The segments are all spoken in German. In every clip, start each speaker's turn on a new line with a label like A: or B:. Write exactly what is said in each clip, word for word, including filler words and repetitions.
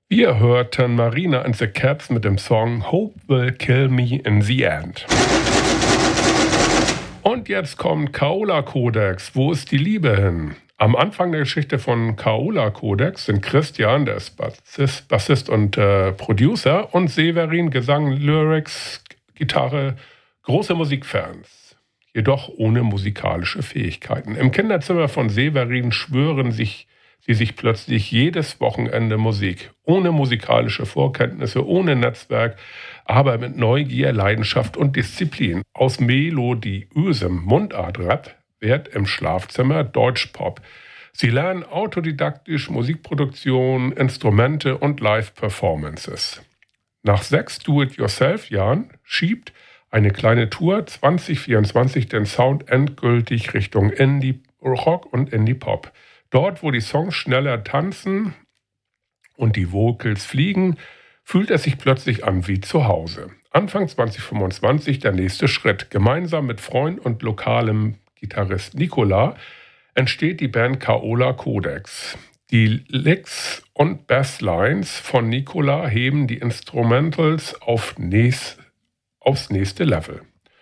A: Wir hörten Marina and the Cats mit dem Song Hope Will Kill Me in the End. Und jetzt kommt Kaola Codex. Wo ist die Liebe hin? Am Anfang der Geschichte von Kaola Codex sind Christian, der ist Bassist, Bassist und äh, Producer, und Severin, Gesang, Lyrics, Gitarre, große Musikfans. Jedoch ohne musikalische Fähigkeiten. Im Kinderzimmer von Severin schwören sich sie sich plötzlich jedes Wochenende Musik. Ohne musikalische Vorkenntnisse, ohne Netzwerk, aber mit Neugier, Leidenschaft und Disziplin. Aus melodiösem Mundartrap wird im Schlafzimmer Deutschpop. Sie lernen autodidaktisch Musikproduktion, Instrumente und Live-Performances. Nach sechs Do-it-yourself-Jahren schiebt eine kleine Tour zwanzig vierundzwanzig den Sound endgültig Richtung Indie-Rock und Indie-Pop. Dort, wo die Songs schneller tanzen und die Vocals fliegen, fühlt es sich plötzlich an wie zu Hause. Anfang zwanzig fünfundzwanzig der nächste Schritt. Gemeinsam mit Freund und lokalem Gitarrist Nicola entsteht die Band Kaola Codex. Die Licks und Basslines von Nicola heben die Instrumentals auf nächst, aufs nächste Level.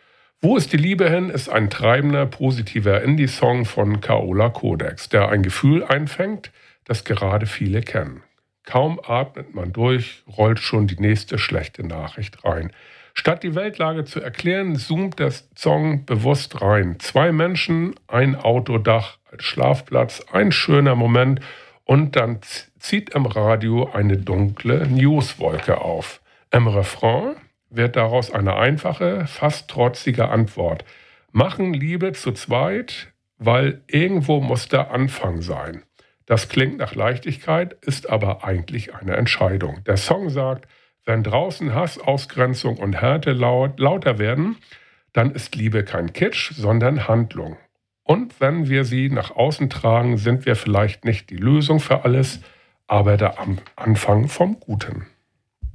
A: Wo ist die Liebe hin ist ein treibender, positiver Indie-Song von Kaola Codex, der ein Gefühl einfängt, das gerade viele kennen. Kaum atmet man durch, rollt schon die nächste schlechte Nachricht rein. Statt die Weltlage zu erklären, zoomt der Song bewusst rein. Zwei Menschen, ein Autodach als Schlafplatz, ein schöner Moment und dann zieht im Radio eine dunkle Newswolke auf. Im Refrain wird daraus eine einfache, fast trotzige Antwort. Machen Liebe zu zweit, weil irgendwo muss der Anfang sein. Das klingt nach Leichtigkeit, ist aber eigentlich eine Entscheidung. Der Song sagt, wenn draußen Hass, Ausgrenzung und Härte laut, lauter werden, dann ist Liebe kein Kitsch, sondern Handlung. Und wenn wir sie nach außen tragen, sind wir vielleicht nicht die Lösung für alles, aber der Anfang vom Guten.